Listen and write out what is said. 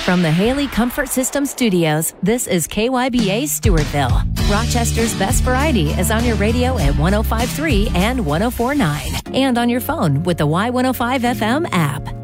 From the Haley Comfort System Studios, this is KYBA Stewartville. Rochester's best variety is on your radio at 105.3 and 104.9, and on your phone with the Y105 FM app.